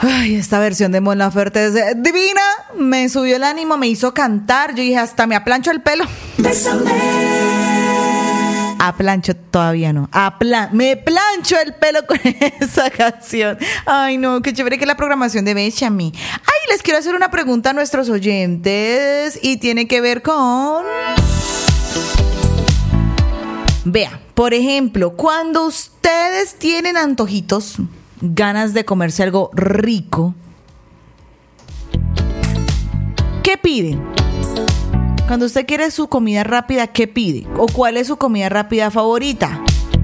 Ay, esta versión de Mon Laferte es divina. Me subió el ánimo, me hizo cantar. Yo dije, hasta me aplancho el pelo. Aplancho todavía no. Me plancho el pelo con esa canción. Ay, no, qué chévere que la programación de Bechami. Ay, les quiero hacer una pregunta a nuestros oyentes y tiene que ver con... Vea, por ejemplo, cuando ustedes tienen antojitos, ganas de comerse algo rico, ¿qué piden? Cuando usted quiere su comida rápida, ¿qué pide? ¿O cuál es su comida rápida favorita?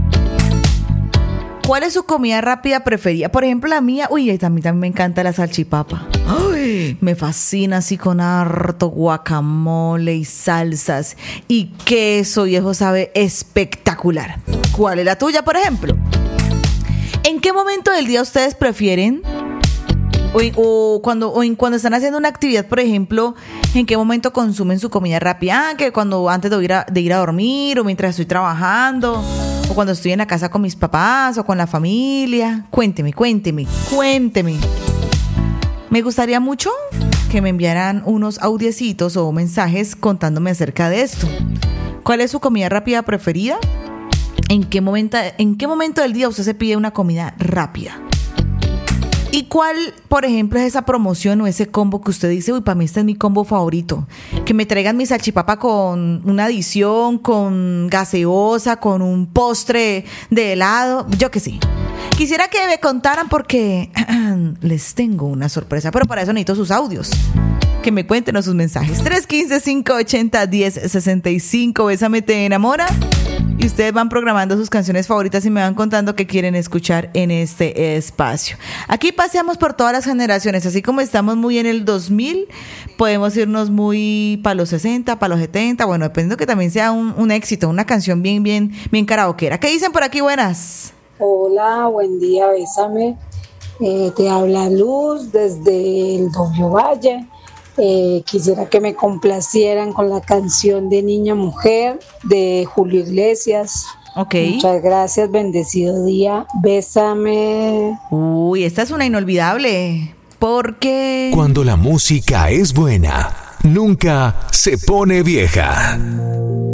¿Cuál es su comida rápida preferida? Por ejemplo, la mía, a mí también me encanta la salchipapa. Ay, me fascina así con harto guacamole y salsas y queso, y eso sabe espectacular. ¿Cuál es la tuya, por ejemplo? ¿En qué momento del día ustedes prefieren? O cuando están haciendo una actividad, por ejemplo, ¿en qué momento consumen su comida rápida? Que cuando antes de ir a dormir, o mientras estoy trabajando, o cuando estoy en la casa con mis papás o con la familia. Cuénteme. Me gustaría mucho que me enviaran unos audiecitos o mensajes contándome acerca de esto. ¿Cuál es su comida rápida preferida? ¿En qué momento del día usted se pide una comida rápida? ¿Y cuál, por ejemplo, es esa promoción o ese combo que usted dice, para mí este es mi combo favorito? Que me traigan mi salchipapa con una adición, con gaseosa, con un postre de helado, yo qué sé. Quisiera que me contaran porque les tengo una sorpresa, pero para eso necesito sus audios. Que me cuenten sus mensajes. 315-580-1065. Bésame te enamora. Y ustedes van programando sus canciones favoritas y me van contando qué quieren escuchar en este espacio. Aquí paseamos por todas las generaciones. Así como estamos muy en el 2000, podemos irnos muy para los 60, para los 70. Bueno, dependiendo que también sea un éxito, una canción bien karaokeera. ¿Qué dicen por aquí? Buenas. Hola, buen día, bésame. Te habla Luz desde el Doble Valle. Quisiera que me complacieran con la canción de Niña Mujer de Julio Iglesias. Ok. Muchas gracias, bendecido día. Bésame. Uy, esta es una inolvidable. Porque cuando la música es buena, nunca se pone vieja.